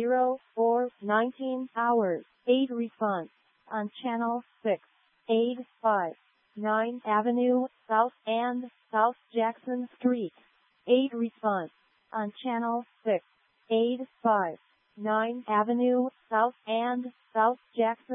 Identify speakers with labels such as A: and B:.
A: 19 hours. 8 response on channel 6. 859 Avenue South and South Jackson Street. 8 response on channel 6. 859 Avenue South and South Jackson